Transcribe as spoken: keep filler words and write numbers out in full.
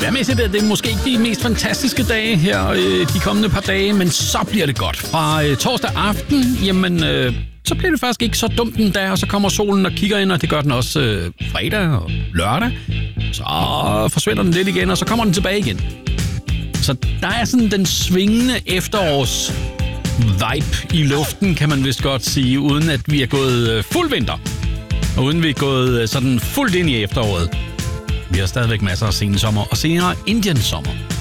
Vejrmæssigt er det måske ikke de mest fantastiske dage her øh, de kommende par dage, men så bliver det godt. Fra øh, torsdag aften, jamen, øh, så bliver det faktisk ikke så dumt den dag, og så kommer solen og kigger ind, og det gør den også øh, fredag og lørdag. Så forsvinder den lidt igen, og så kommer den tilbage igen. Så der er sådan den svingende efterårs vibe i luften, kan man vist godt sige, uden at vi er gået øh, fuld vinter. Og uden vi er gået øh, sådan fuldt ind i efteråret. Vi har stadigvæk masser af sensommer og senere Indian sommer.